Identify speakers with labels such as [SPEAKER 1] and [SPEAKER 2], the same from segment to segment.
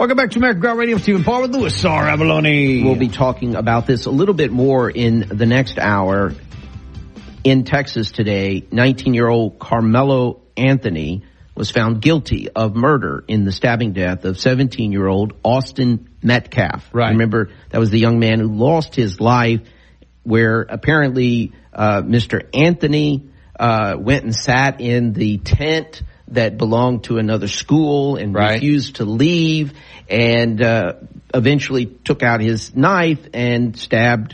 [SPEAKER 1] Welcome back to American Ground Radio. Stephen Paul with Louis R. Avalone.
[SPEAKER 2] We'll be talking about this a little bit more in the next hour. In Texas today, 19-year-old Carmelo Anthony was found guilty of murder in the stabbing death of 17-year-old Austin Metcalf.
[SPEAKER 1] Right.
[SPEAKER 2] Remember, that was the young man who lost his life, where apparently Mr. Anthony went and sat in the tent that belonged to another school and refused to leave, and eventually took out his knife and stabbed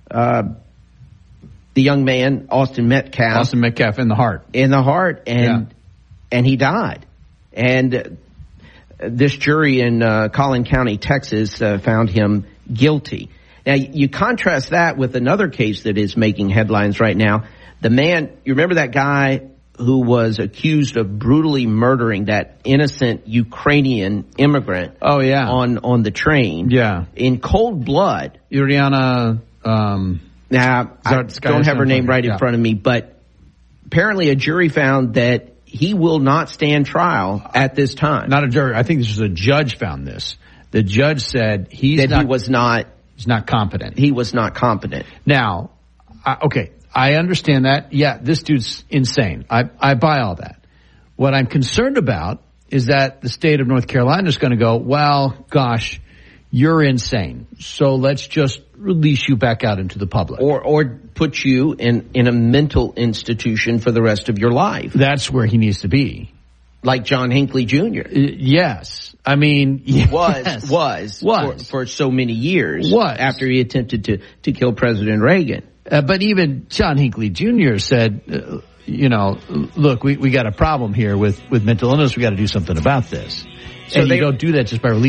[SPEAKER 2] the young man, Austin Metcalf.
[SPEAKER 1] Austin Metcalf in the heart.
[SPEAKER 2] In the heart, and he died. And this jury in Collin County, Texas, found him guilty. Now, you contrast that with another case that is making headlines right now. The man, you remember that guy who was accused of brutally murdering that innocent Ukrainian immigrant on the train in cold blood.
[SPEAKER 1] Uriana...
[SPEAKER 2] Now, I don't have her name right in front of me, but apparently a jury found that he will not stand trial at this time.
[SPEAKER 1] Not a jury. I think this was a judge found this. The judge said he was not competent.
[SPEAKER 2] He was not competent.
[SPEAKER 1] Now, I understand that. Yeah, this dude's insane. I buy all that. What I'm concerned about is that the state of North Carolina is going to go, well, gosh, you're insane. So let's just release you back out into the public.
[SPEAKER 2] Or put you in a mental institution for the rest of your life.
[SPEAKER 1] That's where he needs to be.
[SPEAKER 2] Like John Hinckley Jr.
[SPEAKER 1] Yes. I mean, yes.
[SPEAKER 2] Was. For so many years.
[SPEAKER 1] Was.
[SPEAKER 2] After he attempted to kill President Reagan.
[SPEAKER 1] But even John Hinckley Jr. said, look, we got a problem here with mental illness. We got to do something about this. So you don't do that just by releasing